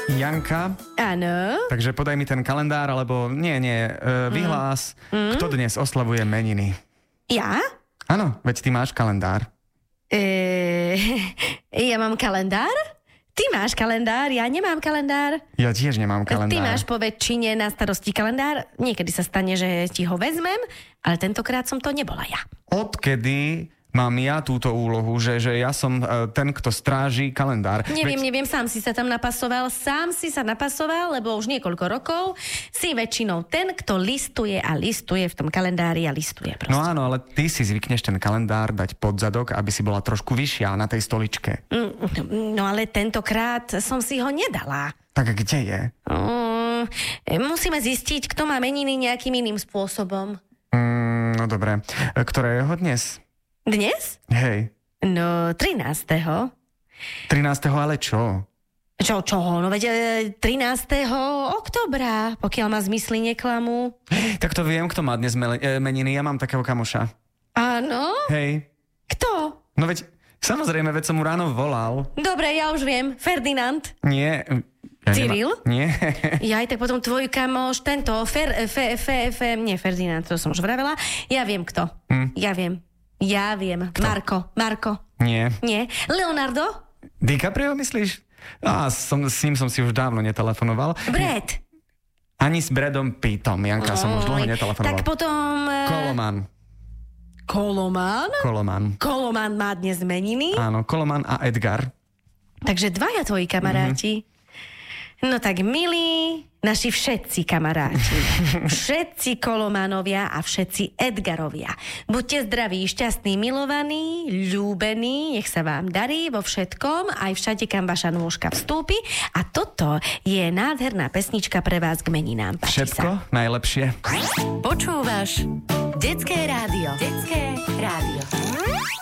Janka, Áno. takže podaj mi ten kalendár, alebo vyhlás, kto dnes oslavuje meniny. Ja? Áno, veď ty máš kalendár. Ja mám kalendár? Ty máš kalendár, ja nemám kalendár. Ja tiež nemám kalendár. Ty máš po väčšine na starosti kalendár. Niekedy sa stane, že ti ho vezmem, ale tentokrát som to nebola ja. Odkedy mám ja túto úlohu, že ja som ten, kto stráži kalendár? Neviem, sám si sa tam napasoval, lebo už niekoľko rokov si väčšinou ten, kto listuje v tom kalendári a listuje proste. No áno, ale ty si zvykneš ten kalendár dať pod zadok, aby si bola trošku vyššia na tej stoličke. No ale tentokrát som si ho nedala. Tak kde je? Musíme zistiť, kto má meniny nejakým iným spôsobom. No dobre. Ktoré je ho dnes? Dnes? Hej. No, 13. 13. ale čo? Čoho? No veď 13. októbra, pokiaľ ma zmysly neklamú. Tak to viem, kto má dnes meniny. Ja mám takého kamoša. Áno? Hej. Kto? No veď, samozrejme, veď som mu ráno volal. Dobre, ja už viem. Ferdinand. Nie. Cyril? Nie. Ja aj tak potom tvoj kamoš, tento, nie Ferdinand, to som už vravela. Ja viem kto. Ja viem. Kto? Marko. Nie. Leonardo? DiCaprio myslíš? S ním som si už dávno netelefonoval. Brad? Ani s Bradom Pittom, Janka, som už dlho netelefonoval. Tak potom... Koloman. Koloman má dnes meniny. Áno, Koloman a Edgar. Takže dvaja tvoji kamaráti. No tak milí, naši všetci kamaráti, všetci Kolomanovia a všetci Edgarovia. Buďte zdraví, šťastní, milovaní, ľúbení, nech sa vám darí vo všetkom, aj všade, kam vaša nôžka vstúpi. A toto je nádherná pesnička pre vás k meninám. Páči Všetko sa. najlepšie. Počúvaš Detské rádio.